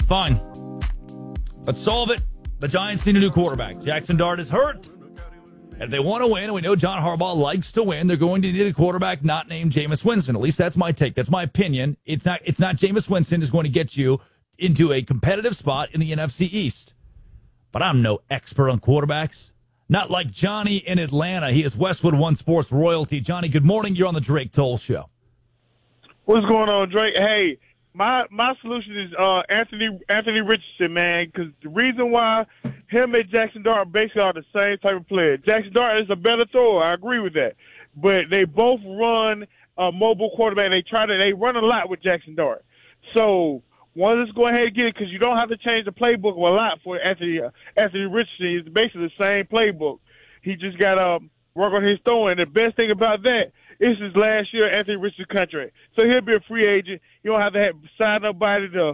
Fine. Let's solve it. The Giants need a new quarterback. Jackson Dart is hurt. And if they want to win, and we know John Harbaugh likes to win, they're going to need a quarterback not named Jameis Winston. At least that's my take. That's my opinion. It's not Jameis Winston is going to get you into a competitive spot in the NFC East. But I'm no expert on quarterbacks. Not like Johnny in Atlanta. He is Westwood One Sports royalty. Johnny, good morning. You're on the Drake Toll Show. What's going on, Drake? Hey, my solution is Anthony Richardson, man, because the reason why him and Jackson Dart basically are the same type of player. Jackson Dart is a better thrower. I agree with that. But they both run a mobile quarterback. They run a lot with Jackson Dart. So let's go ahead and get it because you don't have to change the playbook a lot for Anthony Richardson. It's basically the same playbook. He just got to work on his throwing. The best thing about that is his last year Anthony Richardson contract. So he'll be a free agent. You don't have to sign nobody to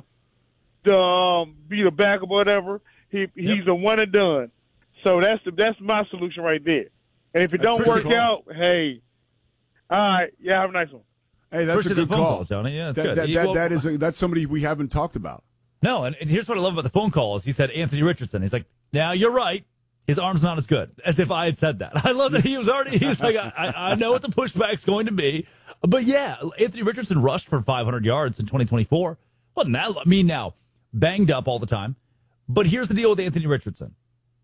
be the backup or whatever. He's a one and done. So that's my solution right there. And if it don't work out, hey, all right, yeah, have a nice one. Hey, that's a good call, Tony. Yeah, that's good. That's somebody we haven't talked about. No, and here's what I love about the phone call is he said Anthony Richardson. He's like, now you're right. His arm's not as good, as if I had said that. I love that he's like, I know what the pushback's going to be. But yeah, Anthony Richardson rushed for 500 yards in 2024. Wasn't that, I mean, now, banged up all the time. But here's the deal with Anthony Richardson.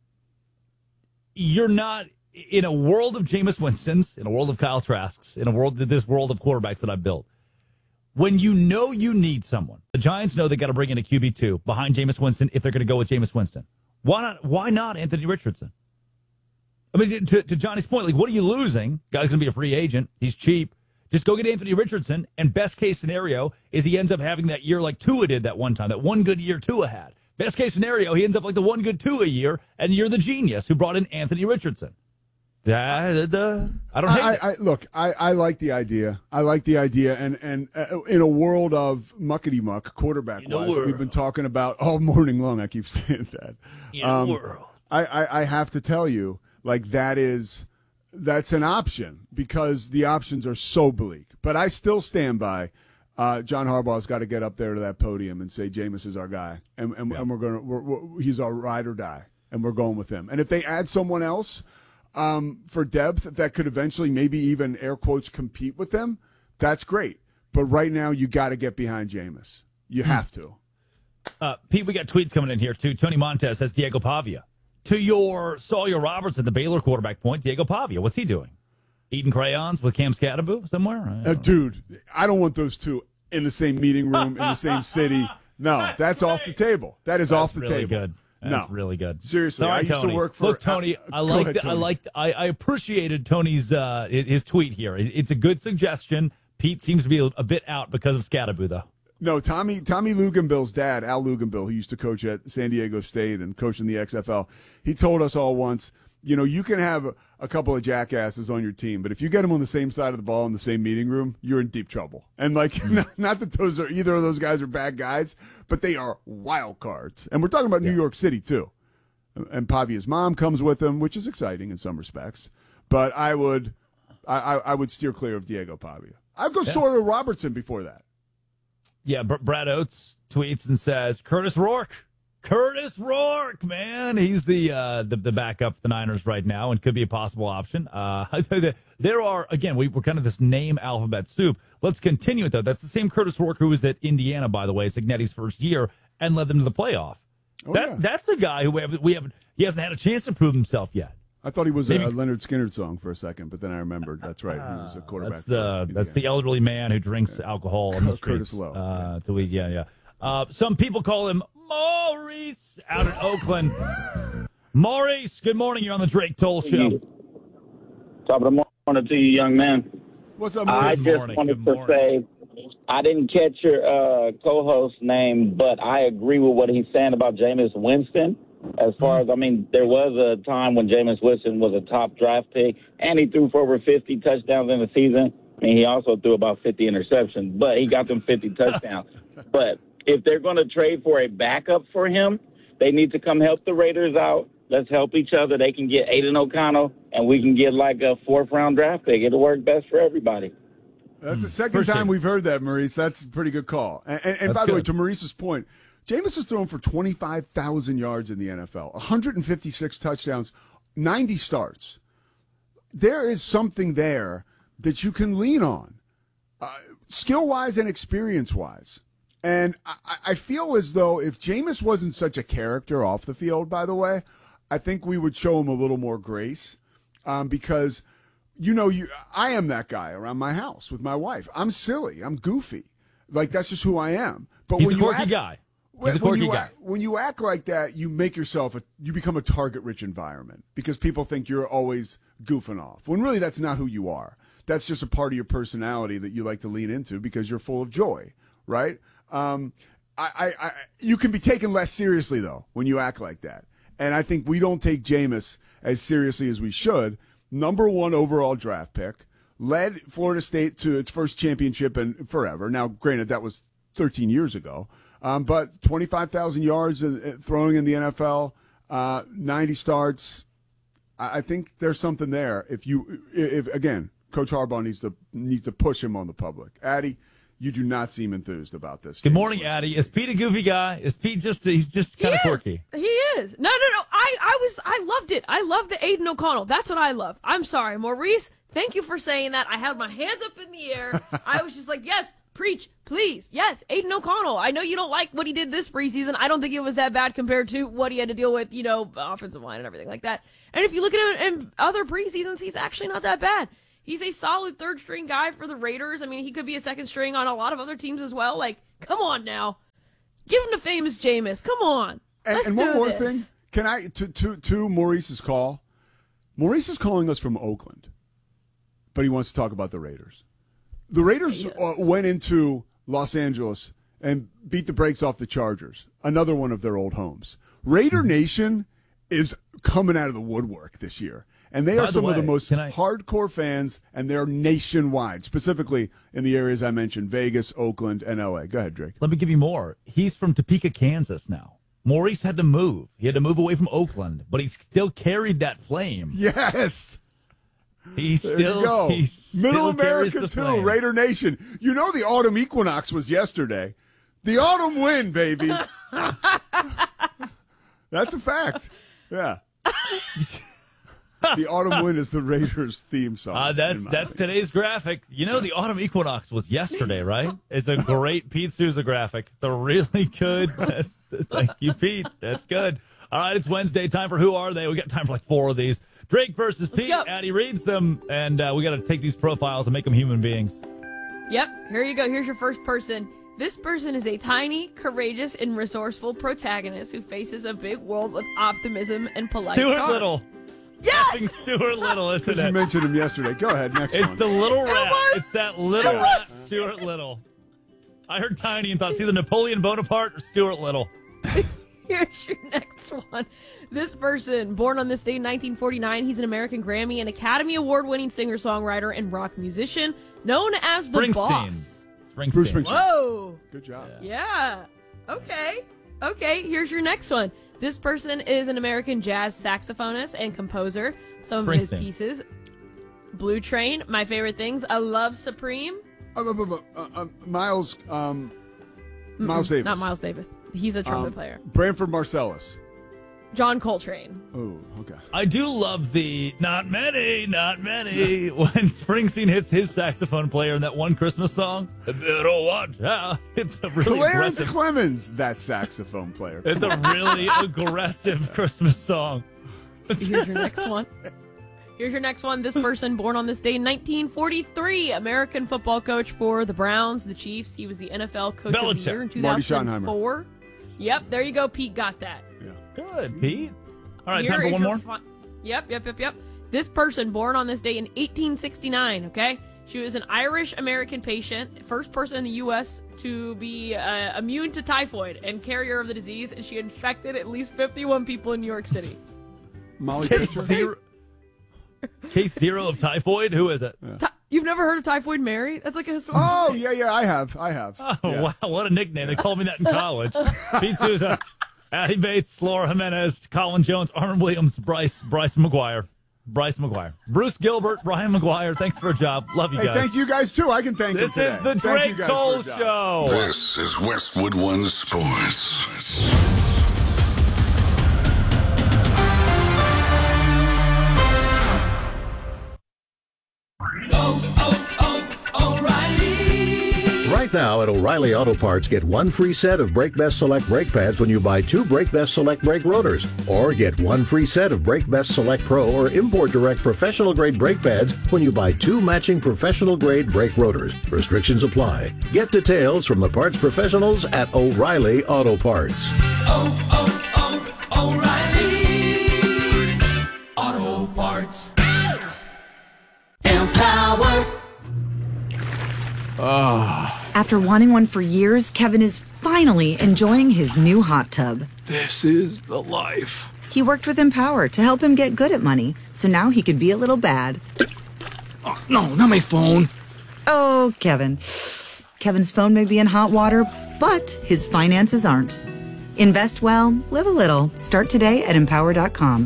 You're not, in a world of Jameis Winston's, in a world of Kyle Trask's, in this world of quarterbacks that I've built, when you know you need someone, the Giants know they got to bring in a QB2 behind Jameis Winston if they're going to go with Jameis Winston. Why not Anthony Richardson? I mean, to Johnny's point, like, what are you losing? Guy's going to be a free agent. He's cheap. Just go get Anthony Richardson, and best case scenario is he ends up having that year like Tua did that one time, that one good year Tua had. Best case scenario, he ends up like the one good Tua year, and you're the genius who brought in Anthony Richardson. I don't hate it. Look, I like the idea. I like the idea, and in a world of muckety-muck, quarterback-wise, we've been talking about all morning long. I keep saying that. In a world. I have to tell you, like, that's an option because the options are so bleak. But I still stand by John Harbaugh's got to get up there to that podium and say Jameis is our guy, and he's our ride or die, and we're going with him. And if they add someone else for depth that could eventually maybe even air quotes compete with them, that's great. But right now you got to get behind Jameis. You have to. Pete, we got tweets coming in here too. Tony Montez says Diego Pavia. To your Sawyer Roberts at the Baylor quarterback point, Diego Pavia, what's he doing? Eating crayons with Cam Scatterbo somewhere? Dude, I don't want those two in the same meeting room, in the same city. No, that's off the table. That is off the really table. Good. That's really good. Seriously, Sorry, I used Tony. to work for. Look, Tony, I appreciated Tony's his tweet here. It's a good suggestion. Pete seems to be a bit out because of Scatterbo, though. No, Tommy Luganbill's dad, Al Luganbill, who used to coach at San Diego State and coach in the XFL, he told us all once, you can have a couple of jackasses on your team, but if you get them on the same side of the ball in the same meeting room, you're in deep trouble. And, like, not that either of those guys are bad guys, but they are wild cards. And we're talking about New York City, too. And Pavia's mom comes with him, which is exciting in some respects. But I would steer clear of Diego Pavia. I'd go Sawyer Robertson before that. Yeah, Brad Oates tweets and says, Curtis Rourke, man. He's the backup for the Niners right now and could be a possible option. There are, again, we're kind of this name alphabet soup. Let's continue it, though. That's the same Curtis Rourke who was at Indiana, by the way, Signetti's first year, and led them to the playoff. That's a guy who he hasn't had a chance to prove himself yet. I thought he was a Leonard Skinner song for a second, but then I remembered. That's right. He was a quarterback. That's the elderly man who drinks alcohol on the streets. Curtis Lowe. Some people call him Maurice out in Oakland. Maurice, good morning. You're on the Drake Toll Show. Top of the morning to you, young man. What's up, Maurice? I just wanted to say I didn't catch your co-host name, but I agree with what he's saying about Jameis Winston. As far as, there was a time when Jameis Winston was a top draft pick, and he threw for over 50 touchdowns in the season. He also threw about 50 interceptions, but he got them 50 touchdowns. But if they're going to trade for a backup for him, they need to come help the Raiders out. Let's help each other. They can get Aiden O'Connell, and we can get like a fourth-round draft pick. It'll work best for everybody. That's the second time we've heard that, Maurice. That's a pretty good call. And by the way, to Maurice's point, Jameis has thrown for 25,000 yards in the NFL, 156 touchdowns, 90 starts. There is something there that you can lean on, skill-wise and experience-wise. And I feel as though if Jameis wasn't such a character off the field, by the way, I think we would show him a little more grace because, I am that guy around my house with my wife. I'm silly. I'm goofy. Like, that's just who I am. But He's a quirky guy. He's a quirky guy. When you act like that, you make yourself you become a target-rich environment because people think you're always goofing off. When really that's not who you are. That's just a part of your personality that you like to lean into because you're full of joy, right? You can be taken less seriously though when you act like that, and I think we don't take Jameis as seriously as we should. #1 overall draft pick, led Florida State to its first championship in forever. Now, granted, that was 13 years ago. But 25,000 yards throwing in the NFL, 90 starts. I think there's something there. If again, Coach Harbaugh needs to push him on the public. Addy, you do not seem enthused about this. Good morning, Addy. Is Pete a goofy guy? Is Pete he's just kind of quirky? He is. No. I loved it. I love the Aiden O'Connell. That's what I love. I'm sorry, Maurice. Thank you for saying that. I had my hands up in the air. I was just like, yes. Preach, please. Yes, Aiden O'Connell. I know you don't like what he did this preseason. I don't think it was that bad compared to what he had to deal with, offensive line and everything like that. And if you look at him in other preseasons, he's actually not that bad. He's a solid third-string guy for the Raiders. I mean, he could be a second string on a lot of other teams as well. Like, come on now. Give him to famous Jameis. Come on. And one more thing. Can I, to Maurice's call? Maurice is calling us from Oakland, but he wants to talk about the Raiders. The Raiders went into Los Angeles and beat the brakes off the Chargers, another one of their old homes. Raider Nation is coming out of the woodwork this year, and they are some of the most hardcore fans, and they're nationwide, specifically in the areas I mentioned, Vegas, Oakland, and L.A. Go ahead, Drake. Let me give you more. He's from Topeka, Kansas now. Maurice had to move. He had to move away from Oakland, but he still carried that flame. Yes. He's Middle America, too, flame. Raider Nation. You know the autumn equinox was yesterday. The autumn wind, baby. That's a fact. Yeah. The autumn wind is the Raiders theme song. That's today's graphic. You know the autumn equinox was yesterday, right? It's a great Pete Souza graphic. It's a really good. Thank you, Pete. That's good. All right, it's Wednesday. Time for Who Are They? We got time for like 4 of these. Drake versus Pete. Addy reads them, and we got to take these profiles and make them human beings. Yep, here you go. Here's your first person. This person is a tiny, courageous, and resourceful protagonist who faces a big world with optimism and politeness. Stuart Little. Yes! Stuart Little, isn't it? You mentioned him yesterday. Go ahead, next one. It's the little rat. It's that little rat, Stuart Little. I heard tiny and thought it's either Napoleon Bonaparte or Stuart Little. Here's your next one. This person, born on this day in 1949, he's an American Grammy and Academy Award-winning singer-songwriter and rock musician, known as the Boss. Bruce Springsteen. Whoa. Good job. Yeah. Okay, here's your next one. This person is an American jazz saxophonist and composer. Some of his pieces: Blue Train, My Favorite Things, A Love Supreme. Miles Davis. Not Miles Davis. He's a trumpet player. Branford Marsalis. John Coltrane. Oh, okay. I do love the not many, when Springsteen hits his saxophone player in that one Christmas song. Better watch out. It's a really Clarence aggressive. Clemens, that saxophone player. It's a really aggressive Christmas song. Here's your next one. This person, born on this day in 1943, American football coach for the Browns, the Chiefs. He was the NFL Coach of the Year in 2004. Yep, there you go. Pete got that. Yeah. Good, Pete. All right, time for one more. Yep. This person, born on this day in 1869, okay? She was an Irish-American patient, first person in the U.S. to be immune to typhoid and carrier of the disease, and she infected at least 51 people in New York City. Molly Pitcher. Case 0 of typhoid? Who is it? Yeah. You've never heard of Typhoid Mary? That's like a historical thing. Yeah, I have. Oh, yeah. Wow, what a nickname. They called me that in college. Pete Souza, Addy Bates, Laura Jimenez, Colin Jones, Armin Williams, Bryce McGuire. Bryce McGuire. Bruce Gilbert, Brian McGuire, thanks for a job. Love you Hey, guys. thank you guys, too. I can thank you This today. is the Thank Drake you guys Toll for a job. Show. This is Westwood One Sports. Right now at O'Reilly Auto Parts, get one free set of Brake Best Select brake pads when you buy 2 Brake Best Select brake rotors. Or get one free set of Brake Best Select Pro or Import Direct professional grade brake pads when you buy 2 matching professional grade brake rotors. Restrictions apply. Get details from the parts professionals at O'Reilly Auto Parts. O'Reilly Auto Parts. Empower. After wanting one for years, Kevin is finally enjoying his new hot tub. This is the life. He worked with Empower to help him get good at money, so now he could be a little bad. Oh, no, not my phone. Oh, Kevin. Kevin's phone may be in hot water, but his finances aren't. Invest well, live a little. Start today at Empower.com.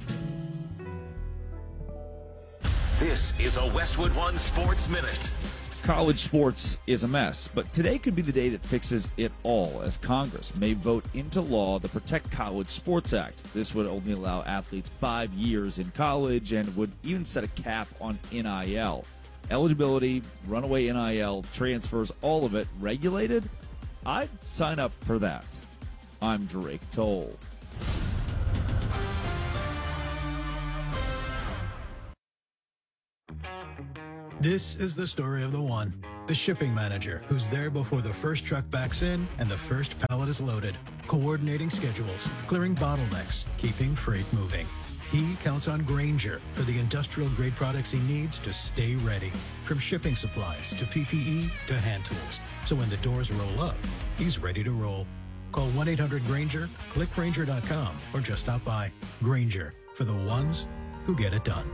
This is a Westwood One Sports Minute. College sports is a mess, but today could be the day that fixes it all, as Congress may vote into law the Protect College Sports Act. This would only allow athletes 5 years in college and would even set a cap on NIL. Eligibility, runaway NIL, transfers, all of it regulated? I'd sign up for that. I'm Drake Toll. This is the story of the one, the shipping manager, who's there before the first truck backs in and the first pallet is loaded, coordinating schedules, clearing bottlenecks, keeping freight moving. He counts on Grainger for the industrial-grade products he needs to stay ready, from shipping supplies to PPE to hand tools. So when the doors roll up, he's ready to roll. Call 1-800-GRAINGER, click Grainger.com, or just stop by. Grainger, for the ones who get it done.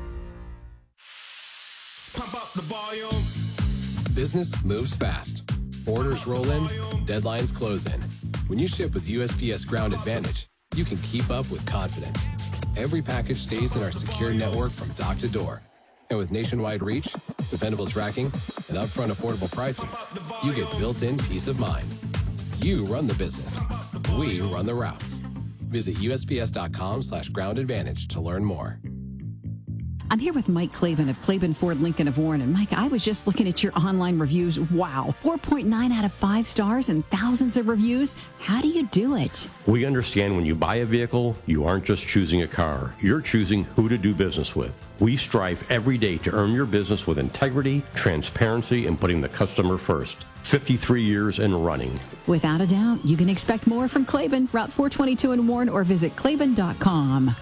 Pump up the volume. Business moves fast. Orders roll in, deadlines close in. When you ship with USPS Ground Advantage, you can keep up with confidence. Every package stays in our secure network from dock to door. And with nationwide reach, dependable tracking, and upfront affordable pricing, you get built-in peace of mind. You run the business. We run the routes. Visit USPS.com/Ground Advantage to learn more. I'm here with Mike Klavan of Klavan Ford Lincoln of Warren. And Mike, I was just looking at your online reviews. Wow, 4.9 out of 5 stars and thousands of reviews. How do you do it? We understand when you buy a vehicle, you aren't just choosing a car. You're choosing who to do business with. We strive every day to earn your business with integrity, transparency, and putting the customer first. 53 years and running. Without a doubt, you can expect more from Klavan, Route 422 in Warren, or visit Klavan.com.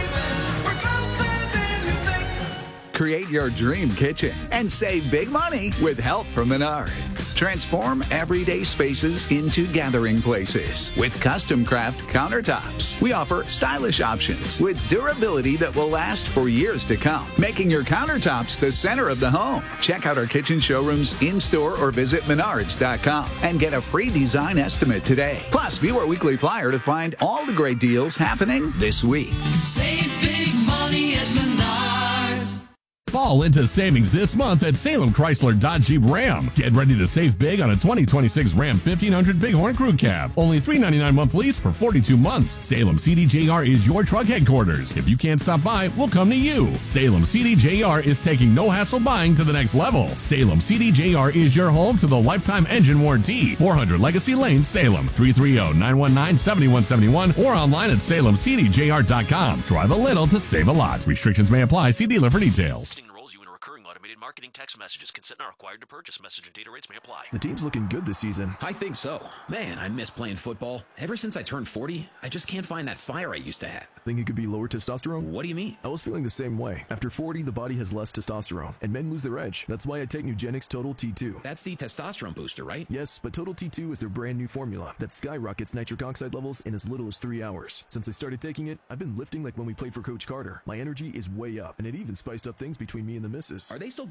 Create your dream kitchen and save big money with help from Menards. Transform everyday spaces into gathering places with custom craft countertops. We offer stylish options with durability that will last for years to come, making your countertops the center of the home. Check out our kitchen showrooms in-store or visit Menards.com and get a free design estimate today. Plus, view our weekly flyer to find all the great deals happening this week. Save big money at Menards. Fall into savings this month at Salem Chrysler Dodge Jeep Ram. Get ready to save big on a 2026 Ram 1500 Bighorn Crew Cab. Only $399 month lease for 42 months. Salem CDJR is your truck headquarters. If you can't stop by, we'll come to you. Salem CDJR is taking no hassle buying to the next level. Salem CDJR is your home to the lifetime engine warranty. 400 Legacy Lane, Salem. 330-919-7171 or online at salemcdjr.com. Drive a little to save a lot. Restrictions may apply. See dealer for details. Enrolls you in a recurring automated marketing text messages. Consent not required to purchase. Message and data rates may apply. The team's looking good this season. I think so. Man, I miss playing football. Ever since I turned 40, I just can't find that fire I used to have. Think it could be lower testosterone? What do you mean? I was feeling the same way. After 40, the body has less testosterone, and men lose their edge. That's why I take Nugenix Total T2. That's the testosterone booster, right? Yes, but Total T2 is their brand new formula that skyrockets nitric oxide levels in as little as 3 hours. Since I started taking it, I've been lifting like when we played for Coach Carter. My energy is way up, and it even spiced up things between me and the missus. Are they still giving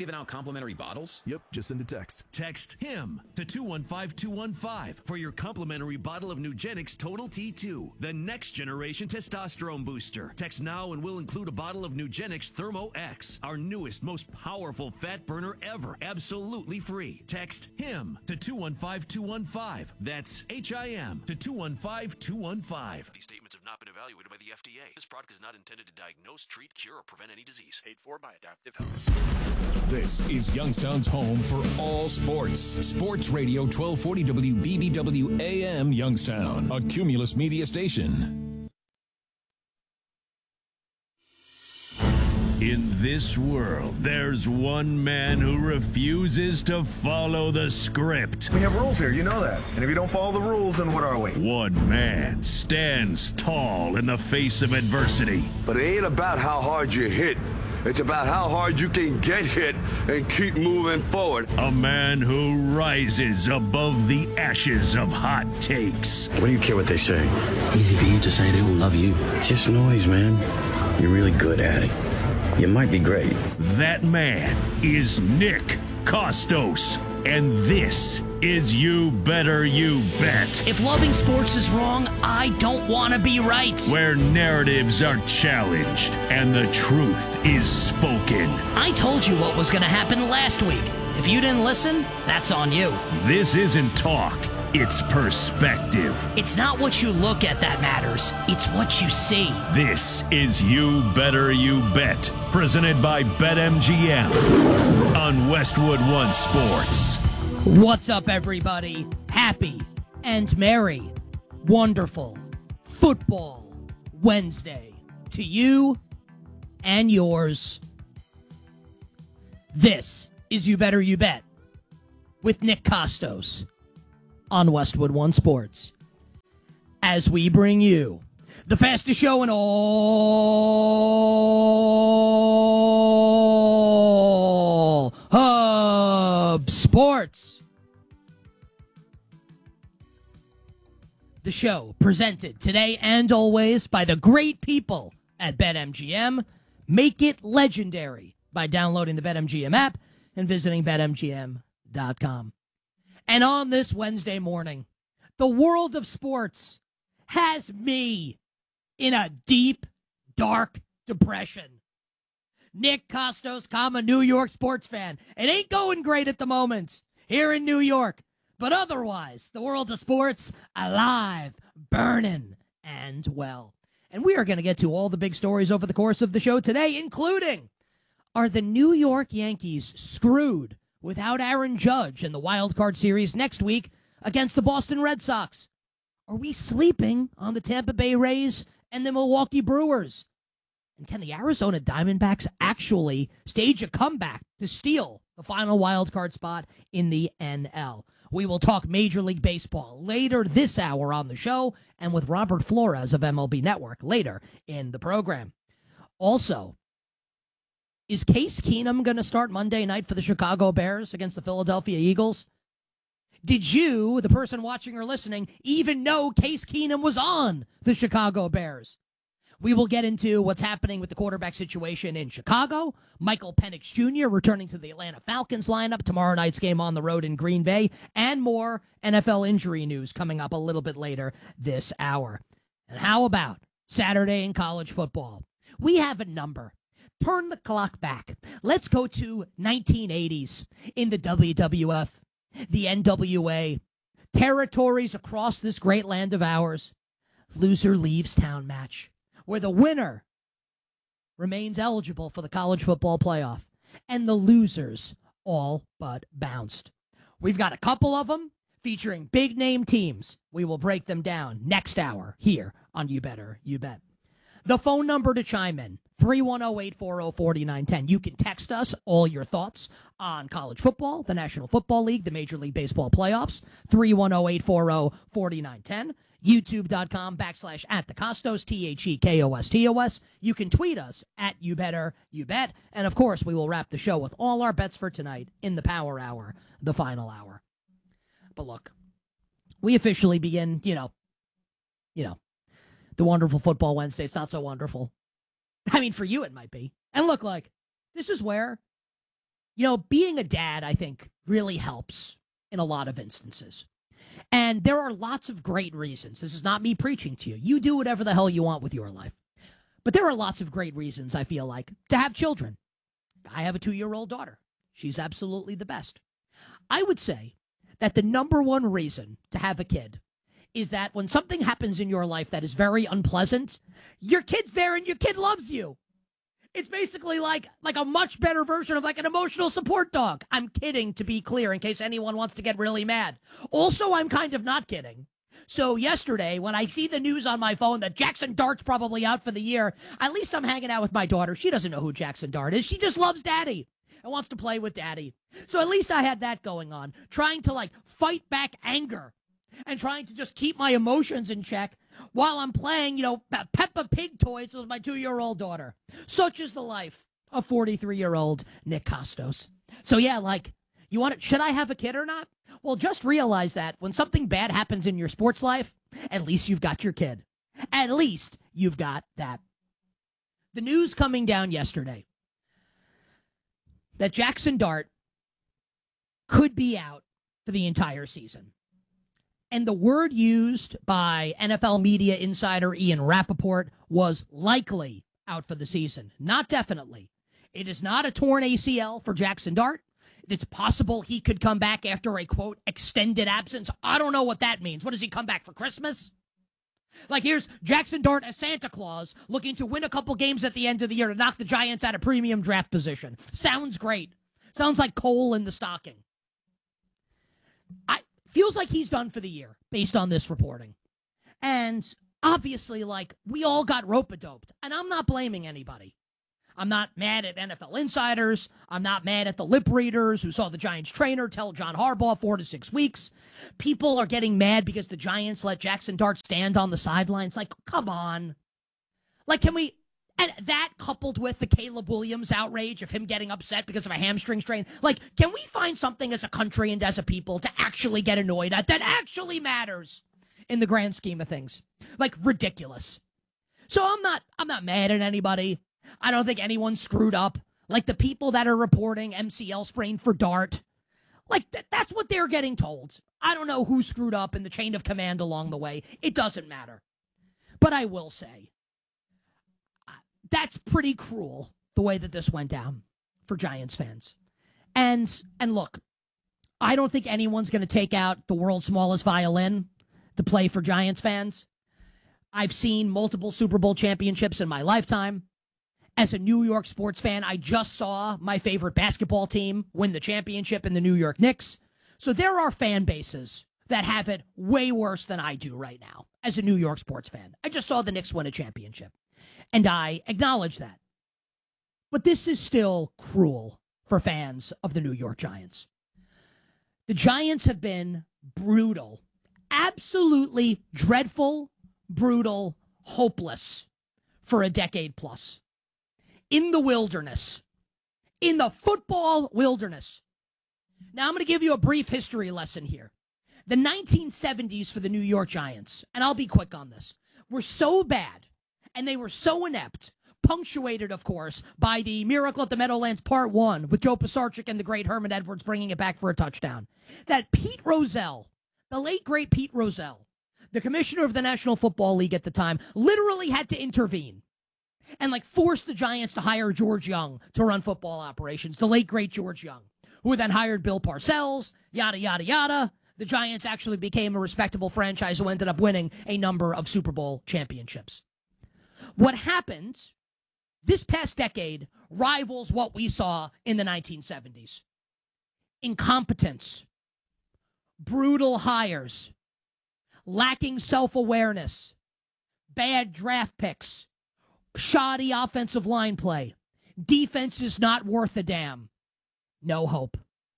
giving out complimentary bottles? Yep, just send a text. Text HIM to 215-215 for your complimentary bottle of Nugenix Total T2, the next generation testosterone booster. Text now and we'll include a bottle of Nugenix Thermo X, our newest, most powerful fat burner ever, absolutely free. Text HIM to 215-215. That's HIM to 215-215. These statements have not been evaluated by the FDA. This product is not intended to diagnose, treat, cure, or prevent any disease. Paid for by Adaptive Health. This is Youngstown's home for all sports. Sports Radio 1240 WBBW AM Youngstown, a Cumulus media station. In this world, there's one man who refuses to follow the script. We have rules here, you know that. And if you don't follow the rules, then what are we? One man stands tall in the face of adversity. But it ain't about how hard you hit. It's about how hard you can get hit and keep moving forward. A man who rises above the ashes of hot takes. What do you care what they say? Easy for you to say they will love you. It's just noise, man. You're really good at it. You might be great. That man is Nick Kostos. And this is You Better You Bet. If loving sports is wrong, I don't want to be right. Where narratives are challenged and the truth is spoken. I told you what was going to happen last week. If you didn't listen, that's on you. This isn't talk. It's perspective. It's not what you look at that matters. It's what you see. This is You Better You Bet, presented by BetMGM on Westwood One Sports. What's up, everybody? Happy and merry, wonderful Football Wednesday to you and yours. This is You Better You Bet with Nick Kostos on Westwood One Sports, as we bring you the fastest show in all of sports. The show presented today and always by the great people at BetMGM. Make it legendary by downloading the BetMGM app and visiting BetMGM.com. And on this Wednesday morning, the world of sports has me in a deep, dark depression. Nick Kostos, I'm a New York sports fan. It ain't going great at the moment here in New York. But otherwise, the world of sports, alive, burning, and well. And we are going to get to all the big stories over the course of the show today, including, are the New York Yankees screwed without Aaron Judge in the wild card series next week against the Boston Red Sox? Are we sleeping on the Tampa Bay Rays and the Milwaukee Brewers? And can the Arizona Diamondbacks actually stage a comeback to steal the final wild card spot in the NL? We will talk Major League Baseball later this hour on the show, and with Robert Flores of MLB Network later in the program. Also, is Case Keenum going to start Monday night for the Chicago Bears against the Philadelphia Eagles? Did you, the person watching or listening, even know Case Keenum was on the Chicago Bears? We will get into what's happening with the quarterback situation in Chicago, Michael Penix Jr. returning to the Atlanta Falcons lineup, tomorrow night's game on the road in Green Bay, and more NFL injury news coming up a little bit later this hour. And how about Saturday in college football? We have a number. Turn the clock back. Let's go to 1980s in the WWF, the NWA, territories across this great land of ours. Loser leaves town match, where the winner remains eligible for the college football playoff, and the losers all but bounced. We've got a couple of them featuring big-name teams. We will break them down next hour here on You Better You Bet. The phone number to chime in, 310-840-4910. You can text us all your thoughts on college football, the National Football League, the Major League Baseball playoffs, 310-840-4910. YouTube.com/@thekostos, TheKostos. You can tweet us at You Better You Bet. And, of course, we will wrap the show with all our bets for tonight in the Power Hour, the final hour. But look, we officially begin, the wonderful Football Wednesday. It's not so wonderful. I mean, for you it might be. And look, like, this is where being a dad, I think, really helps in a lot of instances. And there are lots of great reasons. This is not me preaching to you. You do whatever the hell you want with your life. But there are lots of great reasons, I feel like, to have children. I have a 2-year-old daughter. She's absolutely the best. I would say that the number one reason to have a kid is that when something happens in your life that is very unpleasant, your kid's there and your kid loves you. It's basically like a much better version of like an emotional support dog. I'm kidding, to be clear, in case anyone wants to get really mad. Also, I'm kind of not kidding. So yesterday, when I see the news on my phone that Jackson Dart's probably out for the year, at least I'm hanging out with my daughter. She doesn't know who Jackson Dart is. She just loves Daddy and wants to play with Daddy. So at least I had that going on, trying to like fight back anger and trying to just keep my emotions in check while I'm playing, Peppa Pig toys with my 2-year-old daughter. Such is the life of 43-year-old Nick Costos. So yeah, should I have a kid or not? Well, just realize that when something bad happens in your sports life, at least you've got your kid. At least you've got that. The news coming down yesterday that Jackson Dart could be out for the entire season. And the word used by NFL media insider Ian Rappaport was likely out for the season, not definitely. It is not a torn ACL for Jackson Dart. It's possible he could come back after a, quote, extended absence. I don't know what that means. What, does he come back for Christmas? Like, here's Jackson Dart as Santa Claus looking to win a couple games at the end of the year to knock the Giants out of premium draft position. Sounds great. Sounds like coal in the stocking. Feels like he's done for the year based on this reporting. And obviously, we all got rope-a-doped. And I'm not blaming anybody. I'm not mad at NFL insiders. I'm not mad at the lip readers who saw the Giants trainer tell John Harbaugh 4 to 6 weeks. People are getting mad because the Giants let Jackson Dart stand on the sidelines. Come on. Can we... And that coupled with the Caleb Williams outrage of him getting upset because of a hamstring strain. Can we find something as a country and as a people to actually get annoyed at that actually matters in the grand scheme of things? Ridiculous. So I'm not mad at anybody. I don't think anyone screwed up. The people that are reporting MCL sprain for Dart. That's what they're getting told. I don't know who screwed up in the chain of command along the way. It doesn't matter. But I will say, that's pretty cruel, the way that this went down for Giants fans. And look, I don't think anyone's going to take out the world's smallest violin to play for Giants fans. I've seen multiple Super Bowl championships in my lifetime. As a New York sports fan, I just saw my favorite basketball team win the championship in the New York Knicks. So there are fan bases that have it way worse than I do right now as a New York sports fan. I just saw the Knicks win a championship. And I acknowledge that. But this is still cruel for fans of the New York Giants. The Giants have been brutal, absolutely dreadful, brutal, hopeless for a decade plus. In the wilderness. In the football wilderness. Now I'm going to give you a brief history lesson here. The 1970s for the New York Giants, and I'll be quick on this, were so bad. And they were so inept, punctuated, of course, by the Miracle at the Meadowlands Part 1 with Joe Pisarcik and the great Herman Edwards bringing it back for a touchdown, that Pete Rozelle, the late, great Pete Rozelle, the commissioner of the National Football League at the time, literally had to intervene and force the Giants to hire George Young to run football operations, the late, great George Young, who then hired Bill Parcells, yada, yada, yada. The Giants actually became a respectable franchise who ended up winning a number of Super Bowl championships. What happened this past decade rivals what we saw in the 1970s. Incompetence, brutal hires, lacking self-awareness, bad draft picks, shoddy offensive line play, defense is not worth a damn, no hope.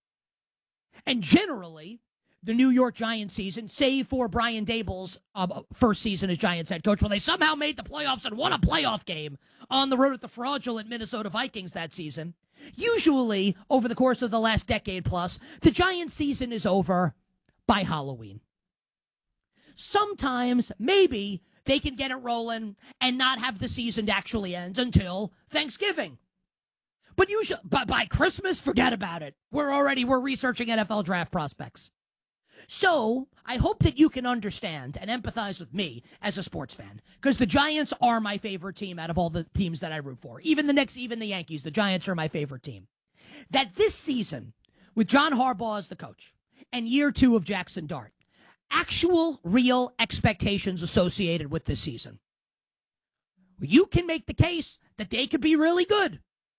And generally, the New York Giants season, save for Brian Daboll's first season as Giants head coach, when they somehow made the playoffs and won a playoff game on the road at the fraudulent Minnesota Vikings that season. Usually, over the course of the last decade plus, the Giants season is over by Halloween. Sometimes, maybe, they can get it rolling and not have the season to actually end until Thanksgiving. But by Christmas, forget about it. We're researching NFL draft prospects. So I hope that you can understand and empathize with me as a sports fan, because the Giants are my favorite team out of all the teams that I root for. Even the Knicks, even the Yankees, the Giants are my favorite team. That this season, with John Harbaugh as the coach and year 2 of Jackson Dart, actual real expectations associated with this season. You can make the case that they could be really good.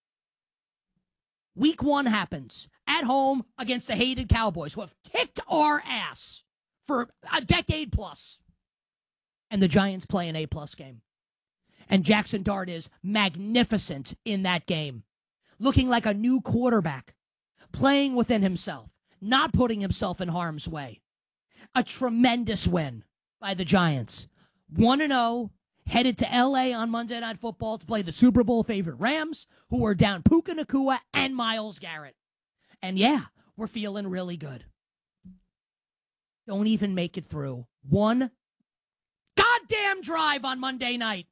Week 1 happens at home against the hated Cowboys, who have kicked our ass for a decade plus. And the Giants play an A-plus game. And Jackson Dart is magnificent in that game, looking like a new quarterback, playing within himself, not putting himself in harm's way. A tremendous win by the Giants. 1-0, headed to L.A. on Monday Night Football to play the Super Bowl favorite Rams, who are down Puka Nacua and Myles Garrett. And yeah, we're feeling really good. Don't even make it through one goddamn drive on Monday night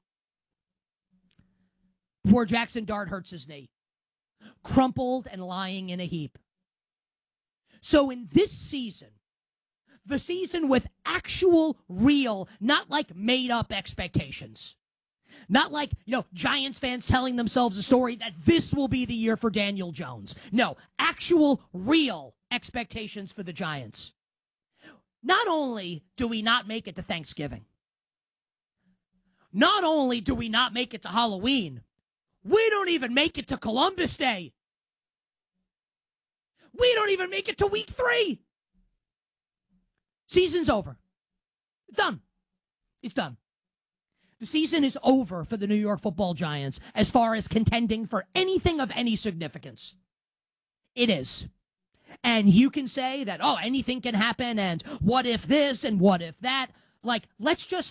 before Jackson Dart hurts his knee, crumpled and lying in a heap. So in this season, the season with actual, real, not like made-up expectations. Not like, Giants fans telling themselves a story that this will be the year for Daniel Jones. No, actual, real expectations for the Giants. Not only do we not make it to Thanksgiving, not only do we not make it to Halloween, we don't even make it to Columbus Day. We don't even make it to week 3. Season's over. It's done. It's done. The season is over for the New York Football Giants as far as contending for anything of any significance. It is. And you can say that, anything can happen, and what if this and what if that. Like, let's just